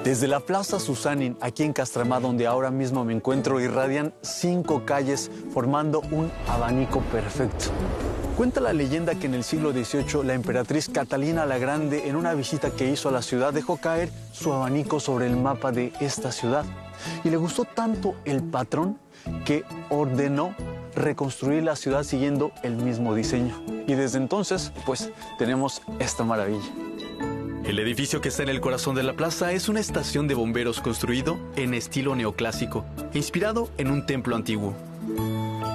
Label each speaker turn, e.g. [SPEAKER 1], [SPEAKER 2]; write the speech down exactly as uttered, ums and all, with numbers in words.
[SPEAKER 1] Desde la Plaza Susanin, aquí en Castrama, donde ahora mismo me encuentro, irradian cinco calles formando un abanico perfecto. Cuenta la leyenda que en el siglo dieciocho la emperatriz Catalina la Grande, en una visita que hizo a la ciudad, dejó caer su abanico sobre el mapa de esta ciudad. Y le gustó tanto el patrón que ordenó reconstruir la ciudad siguiendo el mismo diseño. Y desde entonces, pues, tenemos esta maravilla. El edificio que está en el corazón de la plaza es una estación de bomberos construido en estilo neoclásico, inspirado en un templo antiguo.